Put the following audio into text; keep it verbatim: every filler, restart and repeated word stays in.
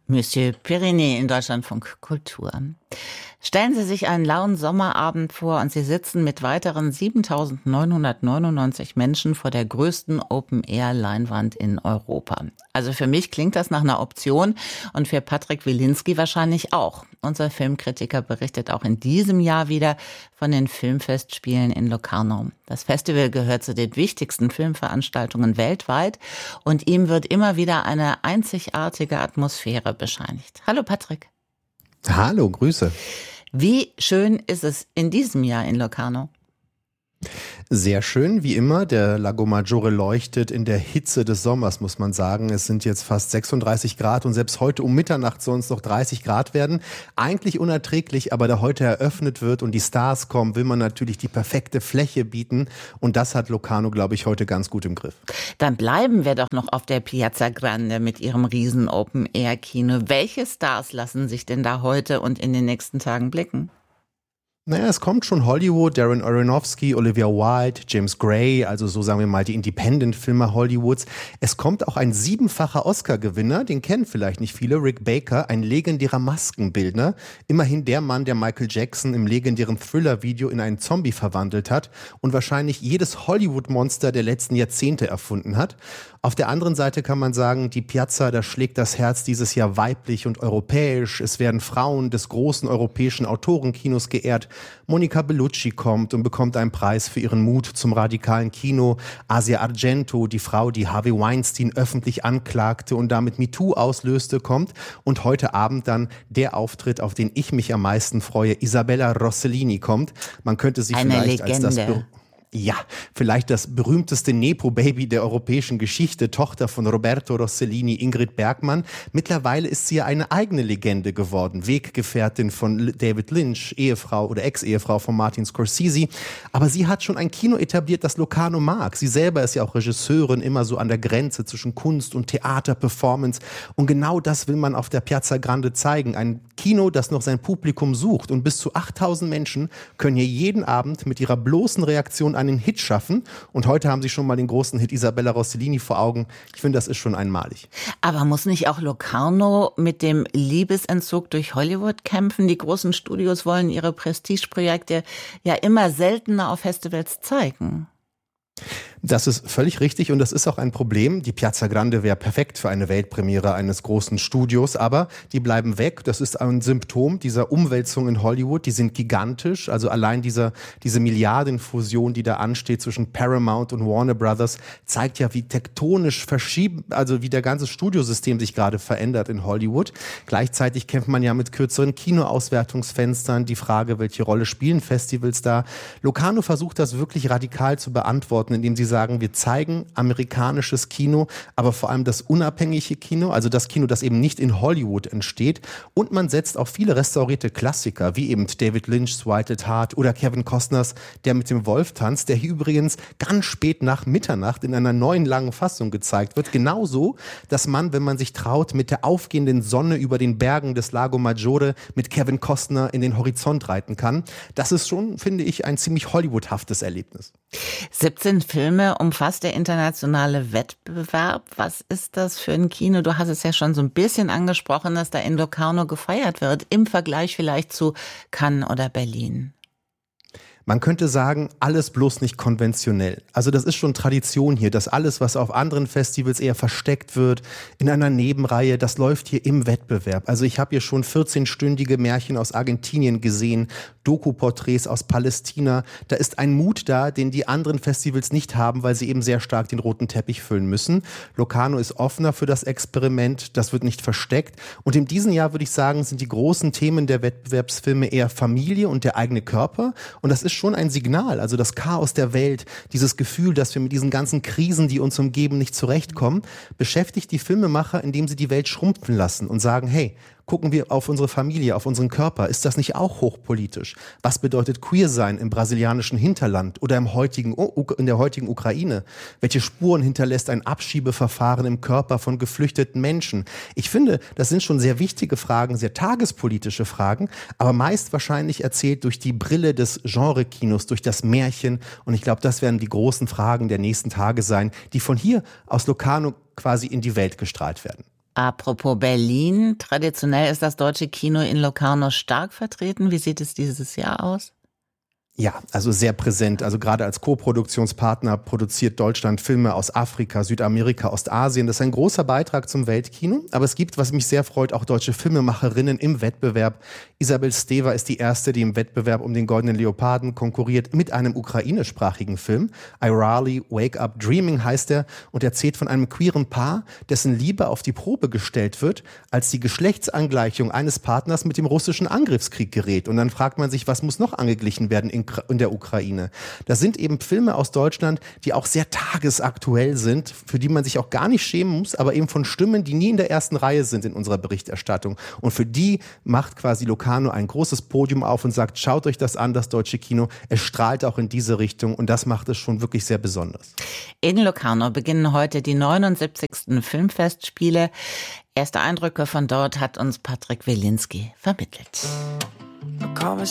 Monsieur Pyrénées in Deutschlandfunk Kultur. Stellen Sie sich einen lauen Sommerabend vor und Sie sitzen mit weiteren siebentausendneunhundertneunundneunzig Menschen vor der größten Open-Air-Leinwand in Europa. Also für mich klingt das nach einer Option und für Patrick Wilinski wahrscheinlich auch. Unser Filmkritiker berichtet auch in diesem Jahr wieder von den Filmfestspielen in Locarno. Das Festival gehört zu den wichtigsten Filmveranstaltungen weltweit und ihm wird immer wieder eine einzigartige Atmosphäre bescheinigt. Hallo Patrick. Hallo, Grüße. Wie schön ist es in diesem Jahr in Locarno? Sehr schön, wie immer. Der Lago Maggiore leuchtet in der Hitze des Sommers, muss man sagen. Es sind jetzt fast sechsunddreißig Grad und selbst heute um Mitternacht sollen es noch dreißig Grad werden. Eigentlich unerträglich, aber da heute eröffnet wird und die Stars kommen, will man natürlich die perfekte Fläche bieten. Und das hat Locarno, glaube ich, heute ganz gut im Griff. Dann bleiben wir doch noch auf der Piazza Grande mit ihrem riesen Open-Air-Kino. Welche Stars lassen sich denn da heute und in den nächsten Tagen blicken? Naja, es kommt schon Hollywood, Darren Aronofsky, Olivia Wilde, James Gray, also so sagen wir mal die Independent-Filme Hollywoods. Es kommt auch ein siebenfacher Oscar-Gewinner, den kennen vielleicht nicht viele, Rick Baker, ein legendärer Maskenbildner. Immerhin der Mann, der Michael Jackson im legendären Thriller-Video in einen Zombie verwandelt hat und wahrscheinlich jedes Hollywood-Monster der letzten Jahrzehnte erfunden hat. Auf der anderen Seite kann man sagen, die Piazza, da schlägt das Herz dieses Jahr weiblich und europäisch. Es werden Frauen des großen europäischen Autorenkinos geehrt. Monica Bellucci kommt und bekommt einen Preis für ihren Mut zum radikalen Kino. Asia Argento, die Frau, die Harvey Weinstein öffentlich anklagte und damit MeToo auslöste, kommt. Und heute Abend dann der Auftritt, auf den ich mich am meisten freue, Isabella Rossellini kommt. Man könnte sie Eine vielleicht Legende. als das Be- Ja, vielleicht das berühmteste Nepo-Baby der europäischen Geschichte, Tochter von Roberto Rossellini, Ingrid Bergman. Mittlerweile ist sie ja eine eigene Legende geworden, Weggefährtin von David Lynch, Ehefrau oder Ex-Ehefrau von Martin Scorsese. Aber sie hat schon ein Kino etabliert, das Locarno mag. Sie selber ist ja auch Regisseurin, immer so an der Grenze zwischen Kunst und Theater, Performance. Und genau das will man auf der Piazza Grande zeigen. Ein Kino, das noch sein Publikum sucht. Und bis zu achttausend Menschen können hier jeden Abend mit ihrer bloßen Reaktion einen Hit schaffen. Und heute haben sie schon mal den großen Hit Isabella Rossellini vor Augen. Ich finde, das ist schon einmalig. Aber muss nicht auch Locarno mit dem Liebesentzug durch Hollywood kämpfen? Die großen Studios wollen ihre Prestigeprojekte ja immer seltener auf Festivals zeigen. Das ist völlig richtig und das ist auch ein Problem. Die Piazza Grande wäre perfekt für eine Weltpremiere eines großen Studios, aber die bleiben weg. Das ist ein Symptom dieser Umwälzung in Hollywood. Die sind gigantisch. Also allein dieser, diese Milliardenfusion, die da ansteht zwischen Paramount und Warner Brothers, zeigt ja, wie tektonisch verschieben, also wie der ganze Studiosystem sich gerade verändert in Hollywood. Gleichzeitig kämpft man ja mit kürzeren Kinoauswertungsfenstern. Die Frage, welche Rolle spielen Festivals da? Locarno versucht das wirklich radikal zu beantworten, indem sie sagen, wir zeigen amerikanisches Kino, aber vor allem das unabhängige Kino, also das Kino, das eben nicht in Hollywood entsteht. Und man setzt auf viele restaurierte Klassiker, wie eben David Lynch's Wild at Heart oder Kevin Costners Der mit dem Wolf tanzt, der hier übrigens ganz spät nach Mitternacht in einer neuen langen Fassung gezeigt wird. Genauso, dass man, wenn man sich traut, mit der aufgehenden Sonne über den Bergen des Lago Maggiore mit Kevin Costner in den Horizont reiten kann. Das ist schon, finde ich, ein ziemlich Hollywoodhaftes Erlebnis. siebzehn Filme umfasst der internationale Wettbewerb. Was ist das für ein Kino? Du hast es ja schon so ein bisschen angesprochen, dass da in Locarno gefeiert wird, im Vergleich vielleicht zu Cannes oder Berlin. Man könnte sagen, alles bloß nicht konventionell. Also das ist schon Tradition hier, dass alles, was auf anderen Festivals eher versteckt wird, in einer Nebenreihe, das läuft hier im Wettbewerb. Also ich habe hier schon vierzehnstündige Märchen aus Argentinien gesehen, Doku-Porträts aus Palästina. Da ist ein Mut da, den die anderen Festivals nicht haben, weil sie eben sehr stark den roten Teppich füllen müssen. Locarno ist offener für das Experiment, das wird nicht versteckt. Und in diesem Jahr würde ich sagen, sind die großen Themen der Wettbewerbsfilme eher Familie und der eigene Körper. Und das ist schon ein Signal, also das Chaos der Welt, dieses Gefühl, dass wir mit diesen ganzen Krisen, die uns umgeben, nicht zurechtkommen, beschäftigt die Filmemacher, indem sie die Welt schrumpfen lassen und sagen, hey, gucken wir auf unsere Familie, auf unseren Körper. Ist das nicht auch hochpolitisch? Was bedeutet Queer sein im brasilianischen Hinterland oder im heutigen, in der heutigen Ukraine? Welche Spuren hinterlässt ein Abschiebeverfahren im Körper von geflüchteten Menschen? Ich finde, das sind schon sehr wichtige Fragen, sehr tagespolitische Fragen, aber meist wahrscheinlich erzählt durch die Brille des Genre-Kinos, durch das Märchen. Und ich glaube, das werden die großen Fragen der nächsten Tage sein, die von hier aus Locarno quasi in die Welt gestrahlt werden. Apropos Berlin, traditionell ist das deutsche Kino in Locarno stark vertreten. Wie sieht es dieses Jahr aus? Ja, also sehr präsent. Also gerade als Co-Produktionspartner produziert Deutschland Filme aus Afrika, Südamerika, Ostasien. Das ist ein großer Beitrag zum Weltkino. Aber es gibt, was mich sehr freut, auch deutsche Filmemacherinnen im Wettbewerb. Isabel Steva ist die erste, die im Wettbewerb um den Goldenen Leoparden konkurriert mit einem ukrainischsprachigen Film. I Rarely Wake Up Dreaming heißt er und erzählt von einem queeren Paar, dessen Liebe auf die Probe gestellt wird, als die Geschlechtsangleichung eines Partners mit dem russischen Angriffskrieg gerät. Und dann fragt man sich, was muss noch angeglichen werden in in der Ukraine. Das sind eben Filme aus Deutschland, die auch sehr tagesaktuell sind, für die man sich auch gar nicht schämen muss, aber eben von Stimmen, die nie in der ersten Reihe sind in unserer Berichterstattung. Und für die macht quasi Locarno ein großes Podium auf und sagt, schaut euch das an, das deutsche Kino. Es strahlt auch in diese Richtung und das macht es schon wirklich sehr besonders. In Locarno beginnen heute die neunundsiebzigsten Filmfestspiele. Erste Eindrücke von dort hat uns Patrick Wilinski vermittelt.